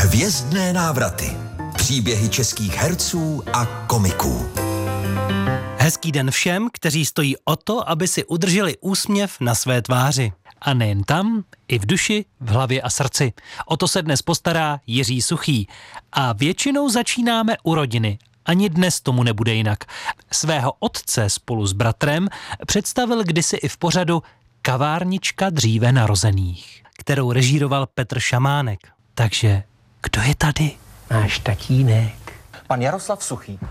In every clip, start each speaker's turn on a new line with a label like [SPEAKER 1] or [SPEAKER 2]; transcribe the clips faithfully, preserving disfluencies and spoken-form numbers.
[SPEAKER 1] Hvězdné návraty. Příběhy českých herců a komiků.
[SPEAKER 2] Hezký den všem, kteří stojí o to, aby si udrželi úsměv na své tváři. A nejen tam, i v duši, v hlavě a srdci. O to se dnes postará Jiří Suchý. A většinou začínáme u rodiny. Ani dnes tomu nebude jinak. Svého otce spolu s bratrem představil kdysi i v pořadu Kavárnička dříve narozených, kterou režíroval Petr Šamánek. Takže kdo je tady?
[SPEAKER 3] Náš tatínek.
[SPEAKER 4] Pan Jaroslav Suchý.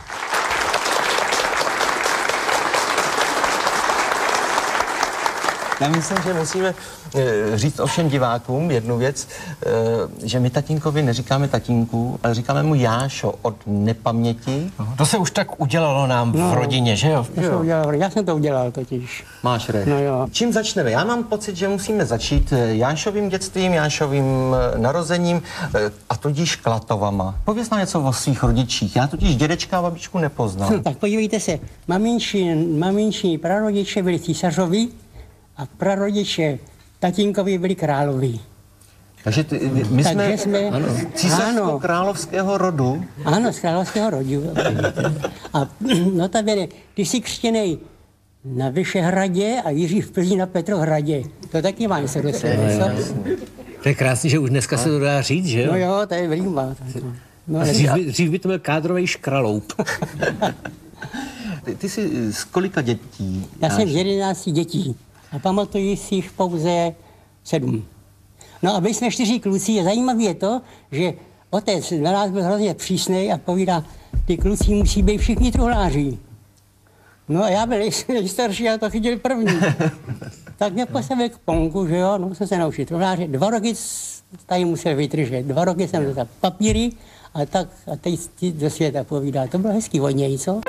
[SPEAKER 4] Já myslím, že musíme e, říct ovšem divákům jednu věc, e, že my tatínkovi neříkáme tatínku, ale říkáme mu Jášo od nepaměti.
[SPEAKER 3] To se už tak udělalo nám no, v rodině, že jo?
[SPEAKER 5] To se udělalo, já jsem to udělal totiž.
[SPEAKER 4] Máš rech.
[SPEAKER 5] No jo.
[SPEAKER 4] Čím začneme? Já mám pocit, že musíme začít Jášovým dětstvím, Jášovým narozením e, a tudíž Klatovama. Pověz nám něco o svých rodičích. Já totiž dědečka a babičku nepoznal.
[SPEAKER 5] Hm, tak podívejte se, maminči, maminční prarodiče byli císařoví, a prarodiče tatínkovi byli královí.
[SPEAKER 4] Takže ty, my jsme,
[SPEAKER 5] Takže jsme
[SPEAKER 4] císařsko-královského rodu.
[SPEAKER 5] Ano, z královského rodu. A notabene, ty jsi křtěnej na Vyšehradě a Jiří v Plzni na Petrohradě. To taky má něco do sebe, co?
[SPEAKER 3] To je krásný, že už dneska se to dá říct, že jo?
[SPEAKER 5] No jo, to je vlíma. No,
[SPEAKER 3] dřív, by, dřív by to byl kádrovej škraloup.
[SPEAKER 4] ty, ty jsi z kolika dětí?
[SPEAKER 5] Já jsem z jedenácti dětí. A pamatuji si jich pouze sedm. No a byli jsme čtyři kluci a zajímavé je to, že otec na nás byl hrozně přísnej a povídá, ty kluci musí být všichni truhláři. No a já byl nejstarší a to chytil první. Tak mě postavil k ponku, že jo, no jsem se naučil truhláře. Dva roky tady musel vytržet, dva roky jsem dostal papíry a tak a teď do světa povídá. To bylo hezký od něj, co?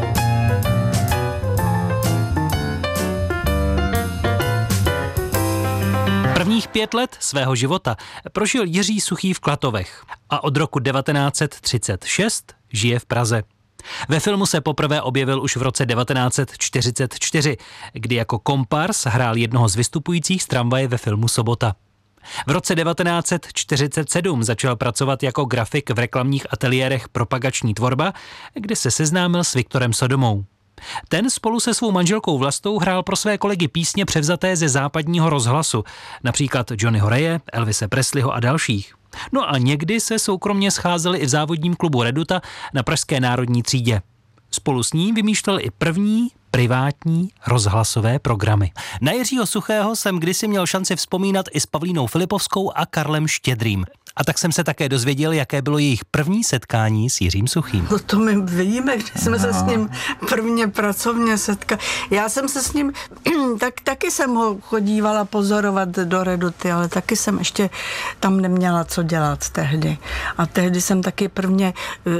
[SPEAKER 2] Prvních pět let svého života prožil Jiří Suchý v Klatovech a od roku devatenáct set třicet šest žije v Praze. Ve filmu se poprvé objevil už v roce devatenáct set čtyřicet čtyři, kdy jako kompars hrál jednoho z vystupujících z tramvaje ve filmu Sobota. V roce devatenáct set čtyřicet sedm začal pracovat jako grafik v reklamních ateliérech Propagační tvorba, kde se seznámil s Viktorem Sodomou. Ten spolu se svou manželkou Vlastou hrál pro své kolegy písně převzaté ze západního rozhlasu, například Johnnyho Raye, Elvise Presleyho a dalších. No a někdy se soukromně scházeli i v závodním klubu Reduta na pražské Národní třídě. Spolu s ním vymýšlel i první privátní rozhlasové programy. Na Jiřího Suchého jsem kdysi měl šanci vzpomínat i s Pavlínou Filipovskou a Karlem Štědrým. A tak jsem se také dozvěděl, jaké bylo jejich první setkání s Jiřím Suchým.
[SPEAKER 6] No to my víme, když jsme se s ním prvně pracovně setkali. Já jsem se s ním, tak, taky jsem ho chodívala pozorovat do Reduty, ale taky jsem ještě tam neměla co dělat tehdy. A tehdy jsem taky prvně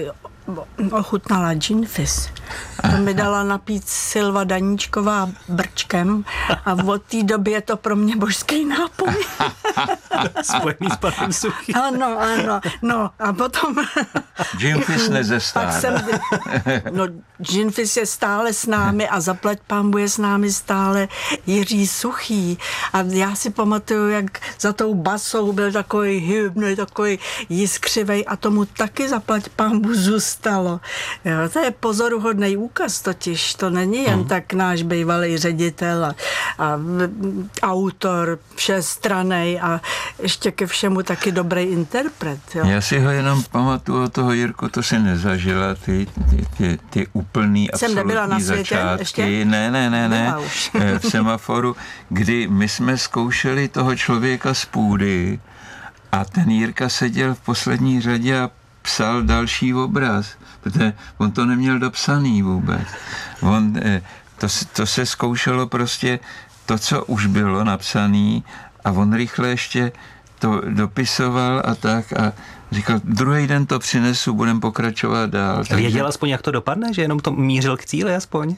[SPEAKER 6] ochutnala gin fizz. To mi dala napít Silva Daníčková brčkem a od té doby je to pro mě božský nápoj.
[SPEAKER 2] Spojený s panem Suchým.
[SPEAKER 6] Ano, ano. No a potom...
[SPEAKER 7] Gin fizz nezestárne.
[SPEAKER 6] Jsem, no, gin fizz je stále s námi a zaplať pánbu je s námi stále Jiří Suchý. A já si pamatuju, jak za tou basou byl takový hybný, takový jiskřivej a tomu taky zaplať pánbu zůstalo. Jo, to je pozoruhodný úkaz totiž. To není jen hmm. tak náš bývalý ředitel a, a autor všestrannej a ještě ke všemu taky dobrý interpret. Jo.
[SPEAKER 7] Já si ho jenom pamatuju od toho, Jirko, to si nezažila, ty, ty, ty, ty úplný
[SPEAKER 6] Jsem nebyla na světě
[SPEAKER 7] začátky.
[SPEAKER 6] ještě?
[SPEAKER 7] Ne, ne, ne, ne. V Semaforu, kdy my jsme zkoušeli toho člověka z půdy a ten Jirka seděl v poslední řadě a psal další obraz, protože on to neměl dopsaný vůbec. On, to, to se zkoušelo prostě to, co už bylo napsaný a on rychle ještě to dopisoval a tak a říkal, druhý den to přinesu, budem pokračovat dál.
[SPEAKER 2] Takže... Věděl aspoň, jak to dopadne? Že jenom to mířil k cíli aspoň?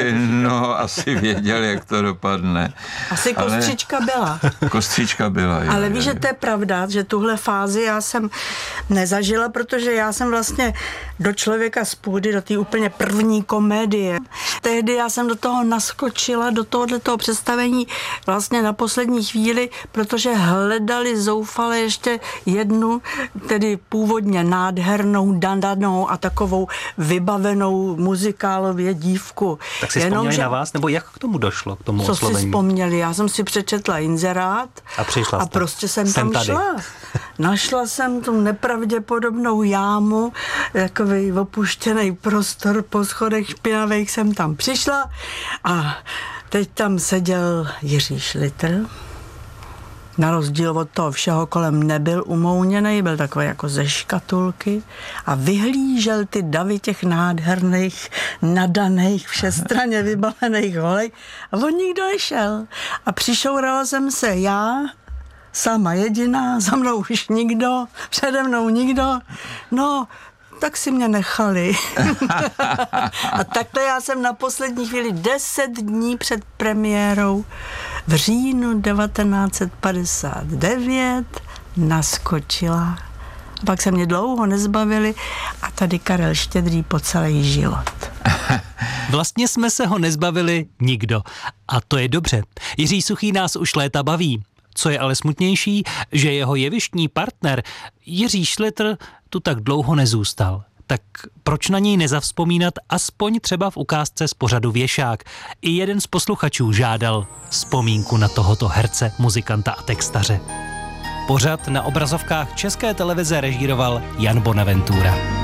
[SPEAKER 7] No, asi věděl, jak to dopadne.
[SPEAKER 6] Asi kostřička ale... byla.
[SPEAKER 7] Kostřička byla, jo.
[SPEAKER 6] Ale víš,
[SPEAKER 7] jo,
[SPEAKER 6] že to je pravda, že tuhle fázi já jsem nezažila, protože já jsem vlastně do Člověka z půdy, do té úplně první komédie. Tehdy já jsem do toho naskočila, do tohoto představení vlastně na poslední chvíli, protože hledali zoufale ještě jednu, tedy původně nádhernou, dandanou a takovou vybavenou muzikálově dívku.
[SPEAKER 2] Tak si
[SPEAKER 6] Jenom,
[SPEAKER 2] vzpomněli
[SPEAKER 6] že...
[SPEAKER 2] na vás, nebo jak k tomu došlo, k tomu
[SPEAKER 6] Co
[SPEAKER 2] oslovení?
[SPEAKER 6] si vzpomněli? Já jsem si přečetla inzerát
[SPEAKER 2] a, přišla
[SPEAKER 6] a
[SPEAKER 2] jste.
[SPEAKER 6] prostě jsem,
[SPEAKER 2] jsem
[SPEAKER 6] tam
[SPEAKER 2] tady.
[SPEAKER 6] šla. Našla jsem tu nepravděpodobnou jámu, takový opuštěný prostor po schodech špinavých jsem tam přišla a teď tam seděl Jiří Šlitr. Na rozdíl od toho všeho kolem nebyl umouněný, byl takový jako ze škatulky a vyhlížel ty davy těch nádherných, nadaných, všestranně vybalených holek a on nikdo nešel. A přišourala jsem se já, sama jediná, za mnou už nikdo, přede mnou nikdo, no, tak si mě nechali. A takhle já jsem na poslední chvíli deset dní před premiérou v říjnu devatenáct set padesát devět naskočila. A pak se mě dlouho nezbavili a tady Karel Štědrý po celý život.
[SPEAKER 2] Vlastně jsme se ho nezbavili nikdo. A to je dobře. Jiří Suchý nás už léta baví. Co je ale smutnější, že jeho jevištní partner Jiří Šlitr tu tak dlouho nezůstal. Tak proč na něj nezavzpomínat aspoň třeba v ukázce z pořadu Věšák? I jeden z posluchačů žádal vzpomínku na tohoto herce, muzikanta a textaře. Pořad na obrazovkách České televize režíroval Jan Bonaventura.